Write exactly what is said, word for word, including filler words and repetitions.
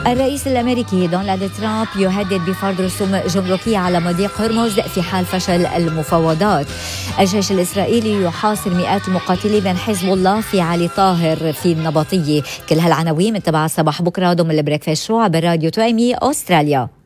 الرئيس الأمريكي دونالد ترامب يهدد بفرض رسوم جمركية على مضيق هرمز في حال فشل المفاوضات. الجيش الإسرائيلي يحاصر مئات المقاتلين من حزب الله في علي طاهر في النبطية. كل هالعناوين من تبع صباح بكرة ضمن البريكفاست شو عبر راديو تايمي أستراليا.